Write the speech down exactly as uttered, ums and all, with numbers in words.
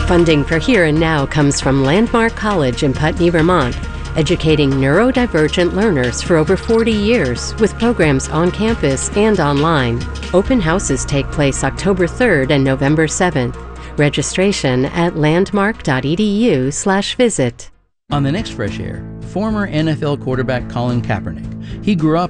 Funding for Here and Now comes from Landmark College in Putney, Vermont, educating neurodivergent learners for over forty years with programs on campus and online. Open houses take place October third and November seventh. Registration at landmark.edu slash visit. On the next Fresh Air, former N F L quarterback Colin Kaepernick. He grew up